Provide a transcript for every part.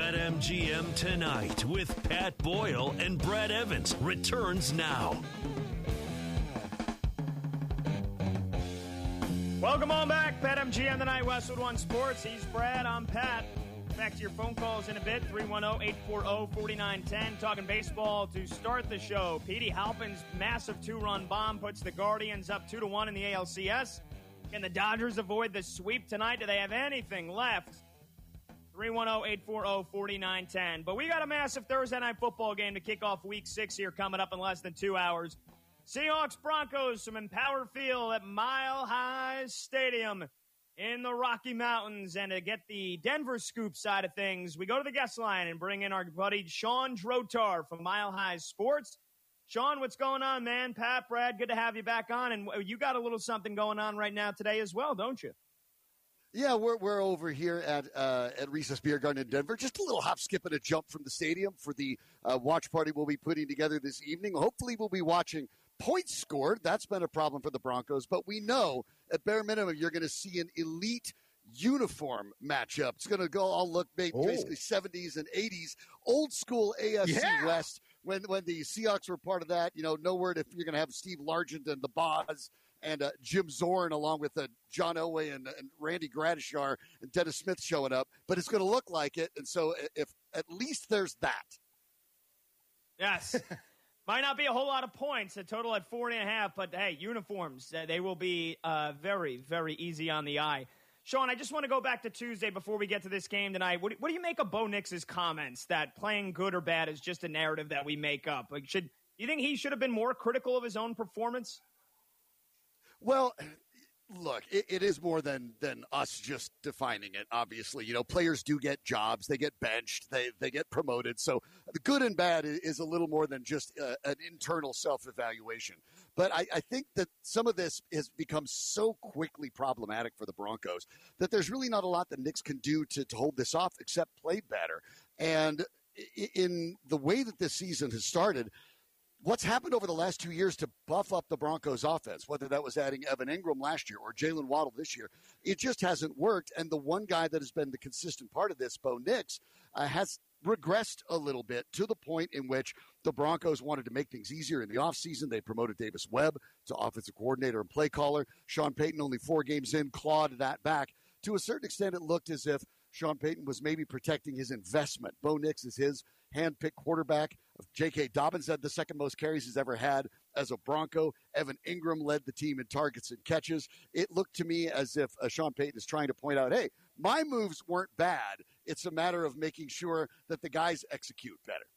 BetMGM Tonight with Pat Boyle and Brad Evans returns now. Welcome on back. BetMGM Tonight, Westwood One Sports. He's Brad. I'm Pat. Back to your phone calls in a bit. 310-840-4910. Talking baseball to start the show. Petey Halpin's massive two-run bomb puts the Guardians up 2-1 in the ALCS. Can the Dodgers avoid the sweep tonight? Do they have anything left? 310-840-4910. But we got a massive Thursday night football game to kick off Week 6 here coming up in less than 2 hours. Seahawks Broncos from Empower Field at Mile High Stadium in the Rocky Mountains. And to get the Denver scoop side of things, we go to the guest line and bring in our buddy Sean Drotar from Mile High Sports. Sean, what's going on, man? Pat, Brad, good to have you back on. And you got a little something going on right now today as well, don't you? Yeah, we're over here at Reese's Beer Garden in Denver. Just a little hop, skip, and a jump from the stadium for the watch party we'll be putting together this evening. Hopefully we'll be watching points scored. That's been a problem for the Broncos. But we know, at bare minimum, you're going to see an elite uniform matchup. It's going to go all look basically 70s and 80s, old school AFC West. When the Seahawks were part of that, no word if you're going to have Steve Largent and the Boz and Jim Zorn along with John Elway and Randy Gradishar and Dennis Smith showing up. But it's going to look like it. And so if at least there's that. Yes. Might not be a whole lot of points, a total at 4.5, but hey, uniforms, they will be very, very easy on the eye. Sean, I just want to go back to Tuesday before we get to this game tonight. What do you make of Bo Nix's comments that playing good or bad is just a narrative that we make up? Like, do you think he should have been more critical of his own performance? Well, look, it is more than us just defining it, obviously. Players do get jobs. They get benched. They get promoted. So the good and bad is a little more than just an internal self-evaluation. But I think that some of this has become so quickly problematic for the Broncos that there's really not a lot that Nix can do to hold this off except play better. And in the way that this season has started, what's happened over the last 2 years to buff up the Broncos offense, whether that was adding Evan Ingram last year or Jalen Waddle this year, it just hasn't worked. And the one guy that has been the consistent part of this, Bo Nix, has regressed a little bit to the point in which the Broncos wanted to make things easier in the offseason. They promoted Davis Webb to offensive coordinator and play caller. Sean Payton, only 4 games in, clawed that back. To a certain extent, it looked as if Sean Payton was maybe protecting his investment. Bo Nix is his hand-picked quarterback. J.K. Dobbins had the second most carries he's ever had as a Bronco. Evan Ingram led the team in targets and catches. It looked to me as if Sean Payton is trying to point out, hey, my moves weren't bad. It's a matter of making sure that the guys execute better.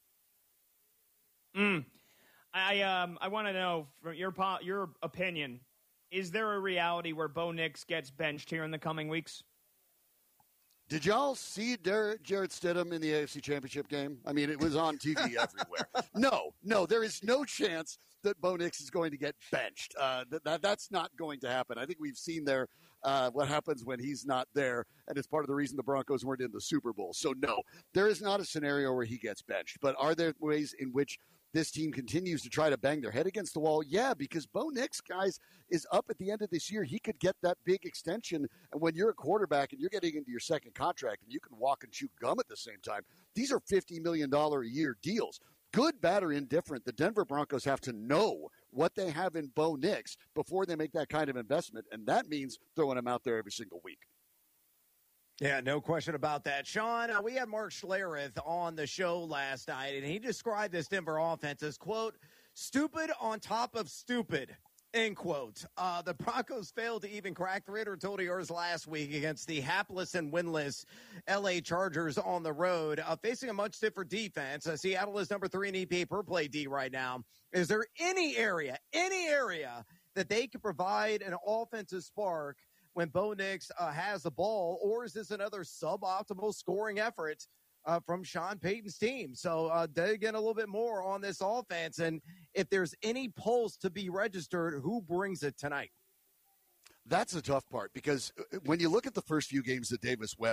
I want to know, from your opinion, is there a reality where Bo Nix gets benched here in the coming weeks? Did y'all see Jarrett Stidham in the AFC Championship game? I mean, it was on TV everywhere. No, there is no chance that Bo Nix is going to get benched. That's not going to happen. I think we've seen there what happens when he's not there, and it's part of the reason the Broncos weren't in the Super Bowl. So, no, there is not a scenario where he gets benched. But are there ways in which this team continues to try to bang their head against the wall? Yeah, because Bo Nix, guys, is up at the end of this year. He could get that big extension. And when you're a quarterback and you're getting into your second contract and you can walk and chew gum at the same time, these are $50 million a year deals. Good, bad, or indifferent, the Denver Broncos have to know what they have in Bo Nix before they make that kind of investment. And that means throwing him out there every single week. Yeah, no question about that. Sean, we had Mark Schlereth on the show last night, and he described this Denver offense as, quote, stupid on top of stupid, end quote. The Broncos failed to even crack 300 total yards last week against the hapless and winless L.A. Chargers on the road, facing a much stiffer defense. Seattle is number 3 in EPA per play D right now. Is there any area that they could provide an offensive spark when Bo Nix has the ball, or is this another suboptimal scoring effort from Sean Payton's team? So dig in a little bit more on this offense, and if there's any pulse to be registered, who brings it tonight? That's the tough part, because when you look at the first few games that Davis Webb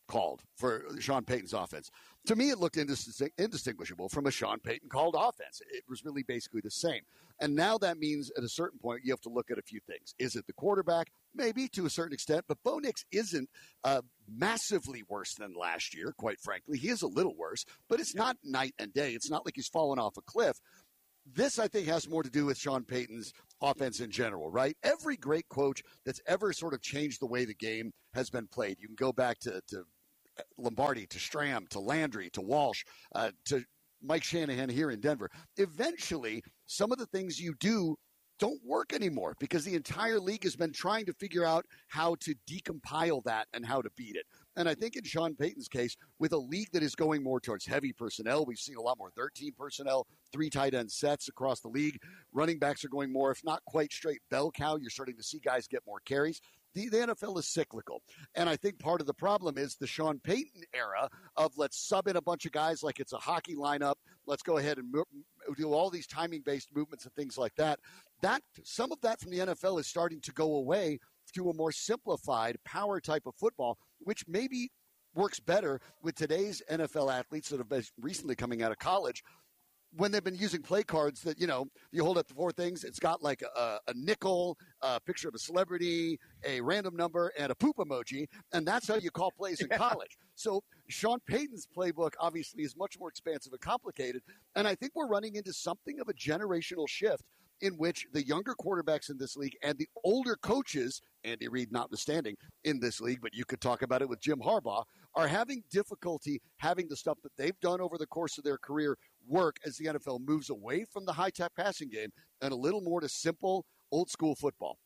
called for Sean Payton's offense. To me, it looked indistinguishable from a Sean Payton called offense. It was really basically the same. And now that means at a certain point, you have to look at a few things. Is it the quarterback? Maybe to a certain extent, but Bo Nix isn't massively worse than last year, quite frankly. He is a little worse, but it's not night and day. It's not like he's fallen off a cliff. This, I think, has more to do with Sean Payton's offense in general, right? Every great coach that's ever sort of changed the way the game has been played. You can go back to Lombardi, to Stram, to Landry, to Walsh, to Mike Shanahan here in Denver. Eventually, some of the things you do don't work anymore because the entire league has been trying to figure out how to decompile that and how to beat it. And I think in Sean Payton's case, with a league that is going more towards heavy personnel, we've seen a lot more 13 personnel, 3 tight end sets across the league. Running backs are going more, if not quite straight bell cow. You're starting to see guys get more carries. The NFL is cyclical. And I think part of the problem is the Sean Payton era of let's sub in a bunch of guys like it's a hockey lineup. Let's go ahead and do all these timing-based movements and things like that. Some of that from the NFL is starting to go away to a more simplified power type of football, which maybe works better with today's NFL athletes that have been recently coming out of college when they've been using play cards that, you hold up the 4 things. It's got like a nickel, a picture of a celebrity, a random number, and a poop emoji. And that's how you call plays in college. So Sean Payton's playbook obviously is much more expansive and complicated. And I think we're running into something of a generational shift in which the younger quarterbacks in this league and the older coaches, Andy Reid notwithstanding, in this league, but you could talk about it with Jim Harbaugh, are having difficulty having the stuff that they've done over the course of their career work as the NFL moves away from the high-tech passing game and a little more to simple, old-school football.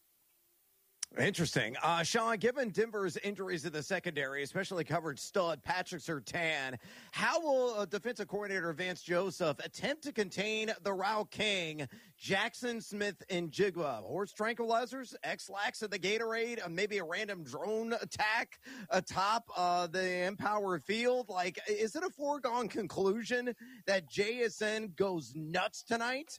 Interesting. Sean, given Denver's injuries to the secondary, especially covered stud Patrick Surtain, how will defensive coordinator Vance Joseph attempt to contain the Route King, Jackson Smith-Njigba? Horse tranquilizers, X-Lax at the Gatorade, maybe a random drone attack atop the Empower Field? Like, is it a foregone conclusion that JSN goes nuts tonight?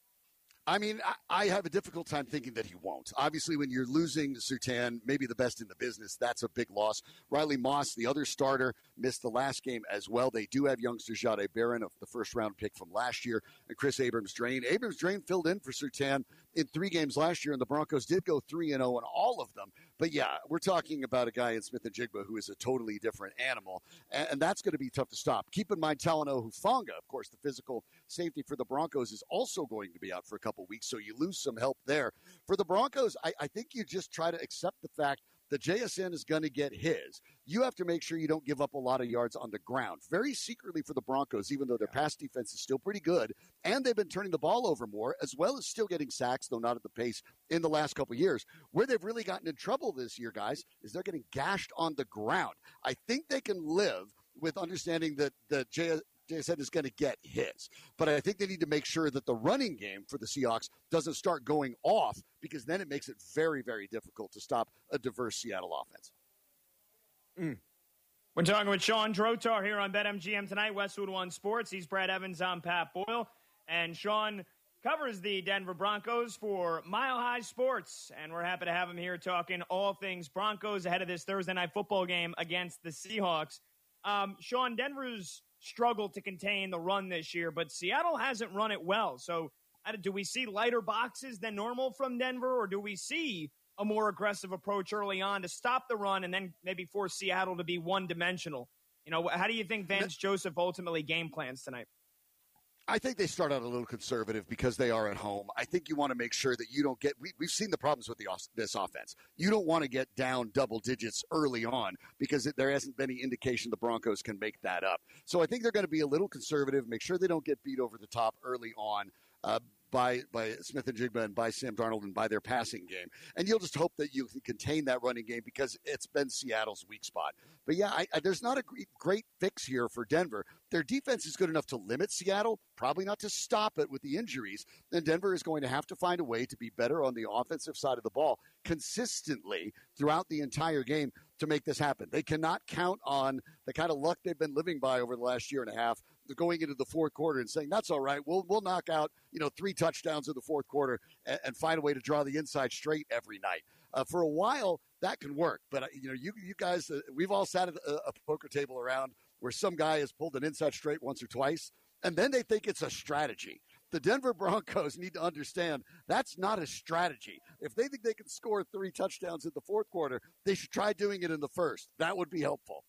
I mean, I have a difficult time thinking that he won't. Obviously, when you're losing Surtain, maybe the best in the business, that's a big loss. Riley Moss, the other starter, missed the last game as well. They do have youngster Jahdae Barron, the first-round pick from last year, and Chris Abrams-Draine. Abrams-Draine filled in for Surtain in 3 games last year, and the Broncos did go 3-0 in all of them. But, yeah, we're talking about a guy in Smith-Njigba who is a totally different animal, and that's going to be tough to stop. Keep in mind, Talanoa Hufanga, of course, the physical safety for the Broncos, is also going to be out for a couple weeks, so you lose some help there. For the Broncos, I think you just try to accept the fact that JSN is going to get his. You have to make sure you don't give up a lot of yards on the ground. Very secretly for the Broncos, even though their pass defense is still pretty good, and they've been turning the ball over more, as well as still getting sacks, though not at the pace in the last couple of years. Where they've really gotten in trouble this year, guys, is they're getting gashed on the ground. I think they can live with understanding that JSN is going to get his. But I think they need to make sure that the running game for the Seahawks doesn't start going off, because then it makes it very, very difficult to stop a diverse Seattle offense. We're talking with Sean Drotar here on BetMGM tonight, Westwood One Sports. He's Brad Evans. I'm Pat Boyle. And Sean covers the Denver Broncos for Mile High Sports. And we're happy to have him here talking all things Broncos ahead of this Thursday night football game against the Seahawks. Sean, Denver's struggled to contain the run this year, but Seattle hasn't run it well. So do we see lighter boxes than normal from Denver, or do we see a more aggressive approach early on to stop the run and then maybe force Seattle to be one-dimensional? How do you think Vance Joseph ultimately game plans tonight? I think they start out a little conservative because they are at home. I think you want to make sure that you don't get we've seen the problems with this offense. You don't want to get down double digits early on because there hasn't been any indication the Broncos can make that up. So I think they're going to be a little conservative, make sure they don't get beat over the top early on by Smith-Njigba and by Sam Darnold and by their passing game. And you'll just hope that you can contain that running game because it's been Seattle's weak spot. But, yeah, there's not a great fix here for Denver. Their defense is good enough to limit Seattle, probably not to stop it with the injuries. And Denver is going to have to find a way to be better on the offensive side of the ball consistently throughout the entire game to make this happen. They cannot count on the kind of luck they've been living by over the last year and a half, going into the fourth quarter and saying, that's all right, we'll knock out 3 touchdowns in the fourth quarter and find a way to draw the inside straight every night. For a while, that can work. But, you guys, we've all sat at a poker table around where some guy has pulled an inside straight once or twice, and then they think it's a strategy. The Denver Broncos need to understand that's not a strategy. If they think they can score 3 touchdowns in the fourth quarter, they should try doing it in the first. That would be helpful.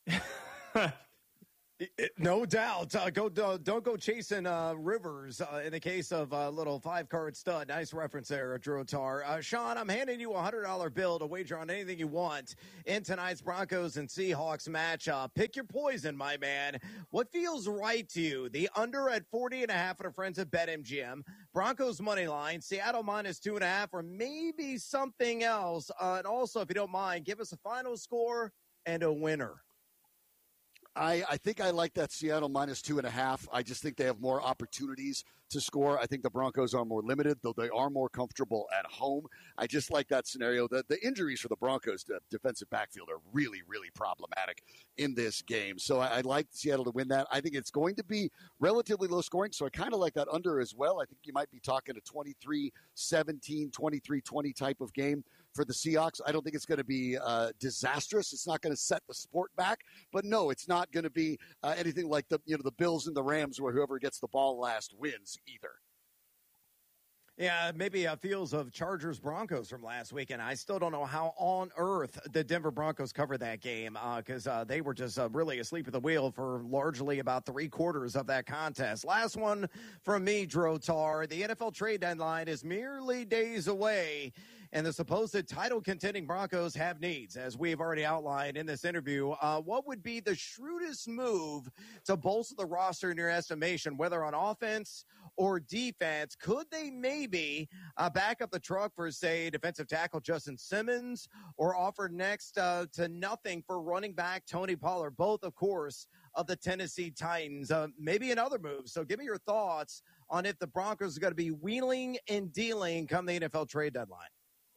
No doubt. Don't go chasing rivers in the case of a little 5-card stud. Nice reference there, Drew Tar. Sean, I'm handing you a $100 bill to wager on anything you want in tonight's Broncos and Seahawks matchup. Pick your poison, my man. What feels right to you? The under at 40.5 at our friends at BetMGM. Broncos money line, Seattle minus 2.5, or maybe something else. And also, if you don't mind, give us a final score and a winner. I think I like that Seattle minus 2.5. I just think they have more opportunities to score. I think the Broncos are more limited, though they are more comfortable at home. I just like that scenario. The injuries for the Broncos to defensive backfield are really, really problematic in this game. So I like Seattle to win that. I think it's going to be relatively low scoring, so I kind of like that under as well. I think you might be talking a 23-17, 23-20 type of game for the Seahawks. I don't think it's going to be disastrous. It's not going to set the sport back, but no, it's not going to be anything like the Bills and the Rams where whoever gets the ball last wins either. Yeah, maybe feels of Chargers-Broncos from last weekend. I still don't know how on earth the Denver Broncos covered that game because they were just really asleep at the wheel for largely about 3/4 of that contest. Last one from me, Drotar. The NFL trade deadline is merely days away, and the supposed title-contending Broncos have needs, as we've already outlined in this interview. What would be the shrewdest move to bolster the roster in your estimation, whether on offense or defense? Could they maybe back up the truck for, say, defensive tackle Justin Simmons, or offer next to nothing for running back Tony Pollard, both, of course, of the Tennessee Titans? Maybe another move. So give me your thoughts on if the Broncos are going to be wheeling and dealing come the NFL trade deadline.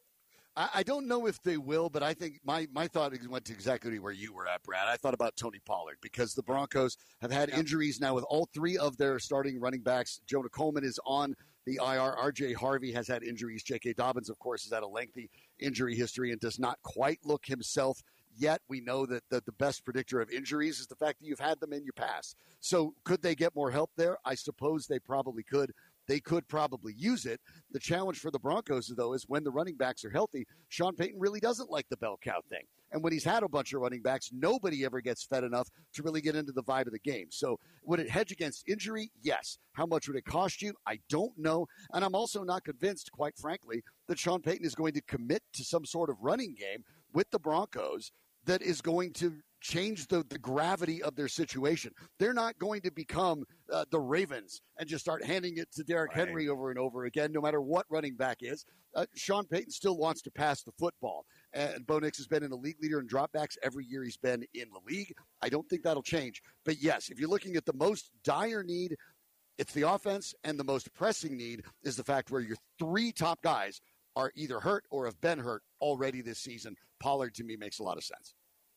I don't know if they will, but I think my thought went to exactly where you were at, Brad. I thought about Tony Pollard because the Broncos have had injuries now with all 3 of their starting running backs. Jonah Coleman is on the IR. R.J. Harvey has had injuries. J.K. Dobbins, of course, has had a lengthy injury history and does not quite look himself yet. We know that the best predictor of injuries is the fact that you've had them in your past. So could they get more help there? I suppose they probably could. They could probably use it. The challenge for the Broncos, though, is when the running backs are healthy, Sean Payton really doesn't like the bell cow thing. And when he's had a bunch of running backs, nobody ever gets fed enough to really get into the vibe of the game. So would it hedge against injury? Yes. How much would it cost you? I don't know. And I'm also not convinced, quite frankly, that Sean Payton is going to commit to some sort of running game with the Broncos that is going to change the gravity of their situation. They're not going to become the Ravens and just start handing it to Derrick Henry over and over again, no matter what running back is. Sean Payton still wants to pass the football. And Bo Nix has been an elite leader in dropbacks every year he's been in the league. I don't think that'll change. But, yes, if you're looking at the most dire need, it's the offense, and the most pressing need is the fact where your 3 top guys are either hurt or have been hurt already this season. Pollard, to me, makes a lot of sense.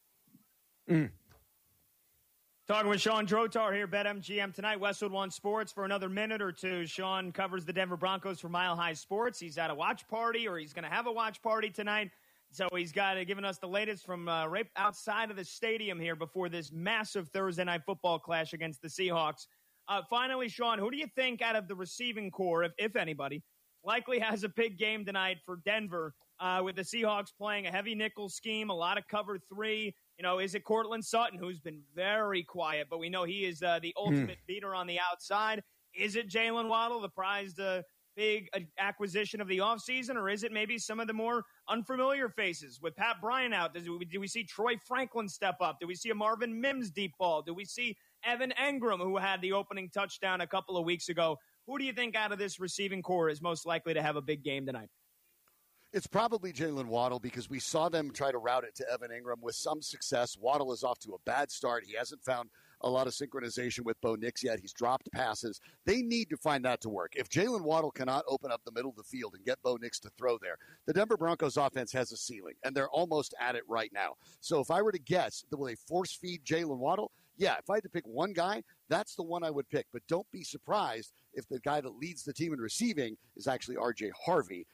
Talking with Sean Drotar here, BetMGM tonight, Westwood One Sports for another minute or two. Sean covers the Denver Broncos for Mile High Sports. He's at a watch party, or he's going to have a watch party tonight. So he's given us the latest from right outside of the stadium here before this massive Thursday night football clash against the Seahawks. Finally, Sean, who do you think out of the receiving core, if anybody, likely has a big game tonight for Denver with the Seahawks playing a heavy nickel scheme, a lot of cover 3? Is it Courtland Sutton, who's been very quiet, but we know he is the ultimate beater on the outside? Is it Jalen Waddle, the prized big acquisition of the offseason, or is it maybe some of the more unfamiliar faces with Pat Bryant out? Do we see Troy Franklin step up? Do we see a Marvin Mims deep ball? Do we see Evan Engram, who had the opening touchdown a couple of weeks ago? Who do you think out of this receiving core is most likely to have a big game tonight? It's probably Jalen Waddle because we saw them try to route it to Evan Engram with some success. Waddle is off to a bad start. He hasn't found a lot of synchronization with Bo Nix yet. He's dropped passes. They need to find that to work. If Jalen Waddle cannot open up the middle of the field and get Bo Nix to throw there, the Denver Broncos offense has a ceiling, and they're almost at it right now. So if I were to guess, will they force feed Jalen Waddle? Yeah, if I had to pick one guy, that's the one I would pick. But don't be surprised if the guy that leads the team in receiving is actually R.J. Harvey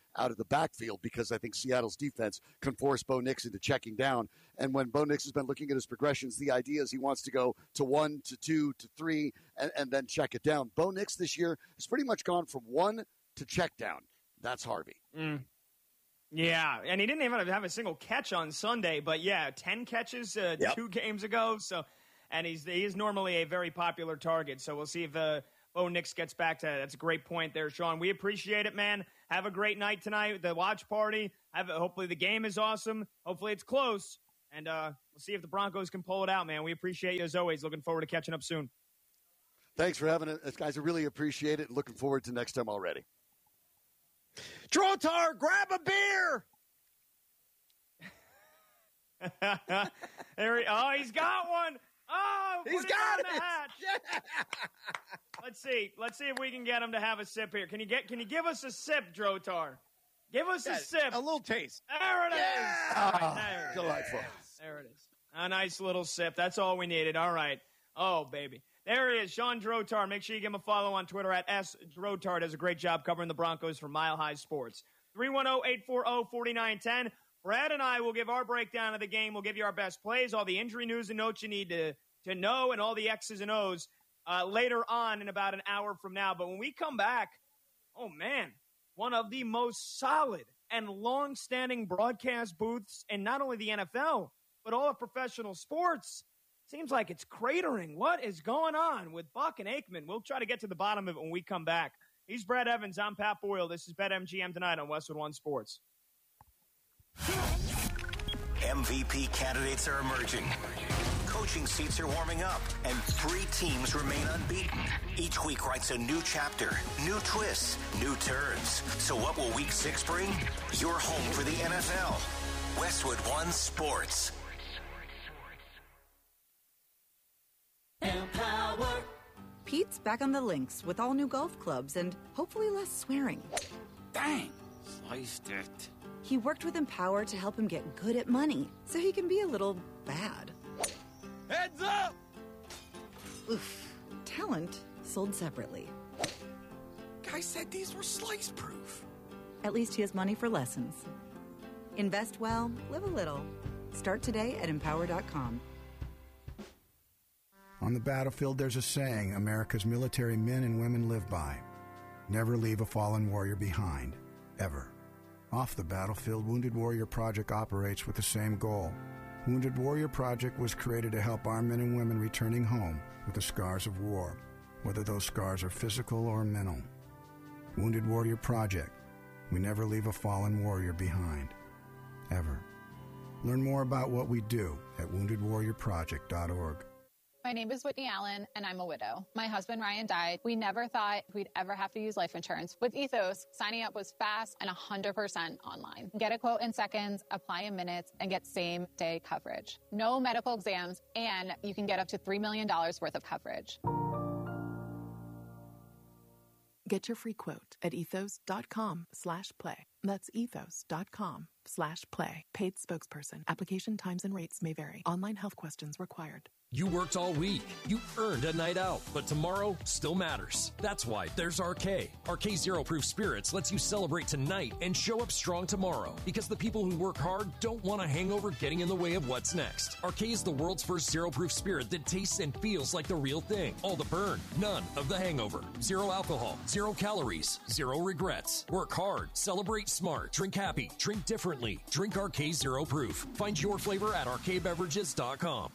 out of the backfield because I think Seattle's defense can force Bo Nix into checking down. And when Bo Nix has been looking at his progressions, the idea is he wants to go to 1 to 2 to 3 and then check it down. Bo Nix this year has pretty much gone from 1 to check down. That's Harvey. Yeah, and he didn't even have a single catch on Sunday, but 10 catches 2 games ago. So, and he is normally a very popular target. So we'll see if Bo Nix gets back to that. That's a great point there, Sean. We appreciate it, man. Have a great night tonight, the watch party. Hopefully the game is awesome. Hopefully it's close, and we'll see if the Broncos can pull it out, man. We appreciate you as always. Looking forward to catching up soon. Thanks for having us, guys. I really appreciate it. Looking forward to next time already. Drotar, grab a beer. He's got one. Oh, he's got it. Let's see if we can get him to have a sip here. Can you give us a sip, Drotar? Give us a sip. A little taste. There it is. Delightful. There it is. A nice little sip. That's all we needed. All right. Oh, baby. There he is, Sean Drotar. Make sure you give him a follow on Twitter at @SDrotar. Does a great job covering the Broncos for Mile High Sports. 310-840-4910. Brad and I will give our breakdown of the game. We'll give you our best plays, all the injury news and notes you need to know, and all the X's and O's later on in about an hour from now. But when we come back, oh, man, one of the most solid and long-standing broadcast booths in not only the NFL, but all of professional sports. Seems like it's cratering. What is going on with Buck and Aikman? We'll try to get to the bottom of it when we come back. He's Brad Evans. I'm Pat Boyle. This is BetMGM tonight on Westwood One Sports. MVP candidates are emerging. Coaching seats are warming up, and 3 teams remain unbeaten. Each week writes a new chapter, new twists, new turns. So what will Week 6 bring? Your home for the NFL. Westwood One Sports. Empower. Pete's back on the links with all new golf clubs and hopefully less swearing. Dang, sliced it. He worked with Empower to help him get good at money so he can be a little bad. Heads up! Oof. Talent sold separately. Guy said these were slice proof. At least he has money for lessons. Invest well, live a little. Start today at Empower.com. On the battlefield, there's a saying America's military men and women live by. Never leave a fallen warrior behind, ever. Off the battlefield, Wounded Warrior Project operates with the same goal. Wounded Warrior Project was created to help our men and women returning home with the scars of war, whether those scars are physical or mental. Wounded Warrior Project. We never leave a fallen warrior behind, ever. Learn more about what we do at woundedwarriorproject.org. My name is Whitney Allen, and I'm a widow. My husband, Ryan, died. We never thought we'd ever have to use life insurance. With Ethos, signing up was fast and 100% online. Get a quote in seconds, apply in minutes, and get same-day coverage. No medical exams, and you can get up to $3 million worth of coverage. Get your free quote at ethos.com/play. That's ethos.com/play. Paid spokesperson. Application times and rates may vary. Online health questions required. You worked all week. You earned a night out, but tomorrow still matters. That's why there's RK. RK Zero Proof Spirits lets you celebrate tonight and show up strong tomorrow, because the people who work hard don't want a hangover getting in the way of what's next. RK is the world's first zero proof spirit that tastes and feels like the real thing. All the burn, none of the hangover. Zero alcohol, 0 calories, 0 regrets. Work hard, celebrate smart, drink happy, drink differently. Drink RK Zero Proof. Find your flavor at rkbeverages.com.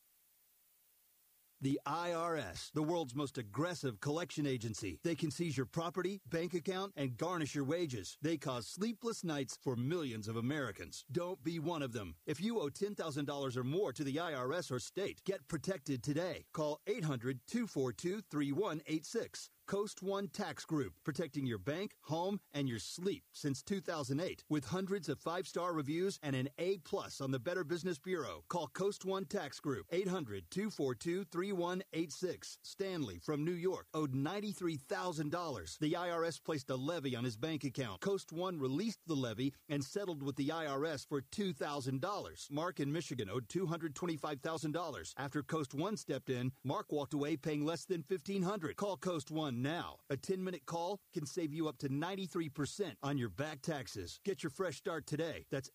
The IRS, the world's most aggressive collection agency. They can seize your property, bank account, and garnish your wages. They cause sleepless nights for millions of Americans. Don't be one of them. If you owe $10,000 or more to the IRS or state, get protected today. Call 800-242-3186. Coast One Tax Group, protecting your bank, home, and your sleep since 2008. With hundreds of 5-star reviews and an A+ on the Better Business Bureau. Call Coast One Tax Group, 800-242-3186. Stanley from New York owed $93,000. The IRS placed a levy on his bank account. Coast One released the levy and settled with the IRS for $2,000. Mark in Michigan owed $225,000. After Coast One stepped in, Mark walked away paying less than $1,500. Call Coast One now. A 10-minute call can save you up to 93% on your back taxes. Get your fresh start today. That's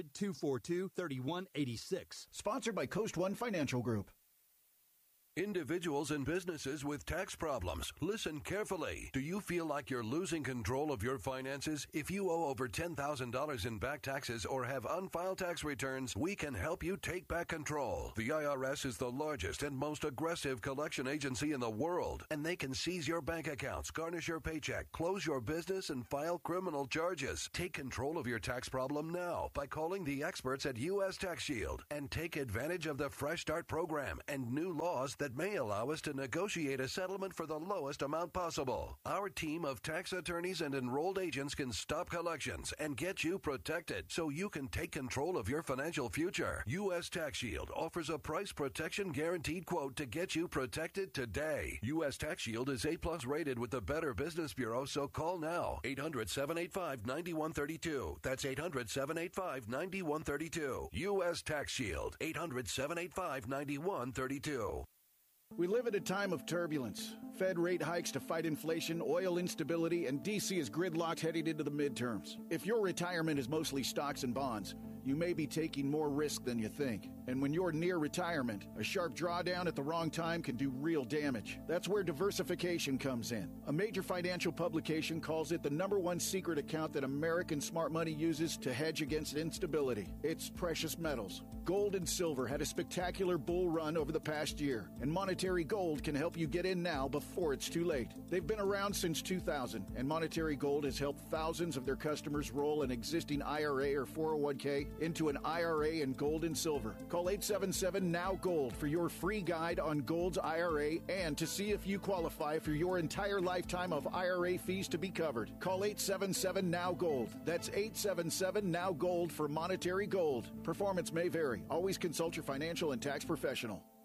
800-242-3186. Sponsored by Coast One Financial Group. Individuals and businesses with tax problems, listen carefully. Do you feel like you're losing control of your finances? If you owe over $10,000 in back taxes or have unfiled tax returns, we can help you take back control. The IRS is the largest and most aggressive collection agency in the world, and they can seize your bank accounts, garnish your paycheck, close your business, and file criminal charges. Take control of your tax problem now by calling the experts at U.S. Tax Shield and take advantage of the Fresh Start program and new laws that may allow us to negotiate a settlement for the lowest amount possible. Our team of tax attorneys and enrolled agents can stop collections and get you protected so you can take control of your financial future. U.S. Tax Shield offers a price protection guaranteed quote to get you protected today. U.S. Tax Shield is A+ rated with the Better Business Bureau, so call now. 800-785-9132. That's 800-785-9132. U.S. Tax Shield. 800-785-9132. We live at a time of turbulence. Fed rate hikes to fight inflation, oil instability, and D.C. is gridlocked heading into the midterms. If your retirement is mostly stocks and bonds, you may be taking more risk than you think. And when you're near retirement, a sharp drawdown at the wrong time can do real damage. That's where diversification comes in. A major financial publication calls it the #1 secret account that American smart money uses to hedge against instability. It's precious metals. Gold and silver had a spectacular bull run over the past year, and Monetary Gold can help you get in now before it's too late. They've been around since 2000, and Monetary Gold has helped thousands of their customers roll an existing IRA or 401k into an IRA in gold and silver. Call 877-NOW-GOLD for your free guide on Gold's IRA and to see if you qualify for your entire lifetime of IRA fees to be covered. Call 877-NOW-GOLD. That's 877-NOW-GOLD for Monetary Gold. Performance may vary. Always consult your financial and tax professional.